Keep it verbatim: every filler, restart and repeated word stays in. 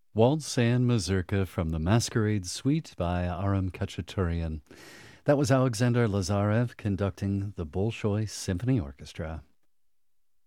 Waltz and Mazurka from the Masquerade Suite by Aram Khachaturian. That was Alexander Lazarev conducting the Bolshoi Symphony Orchestra.